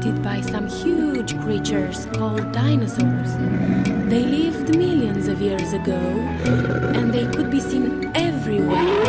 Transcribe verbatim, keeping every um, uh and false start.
inhabited by some huge creatures called dinosaurs. They lived millions of years ago, and they could be seen everywhere.